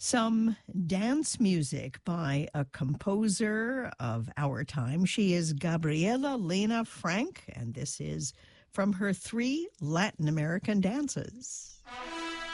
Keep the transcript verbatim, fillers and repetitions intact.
Some dance music by a composer of our time. She is Gabriela Lena Frank, and this is from her three Latin American dances.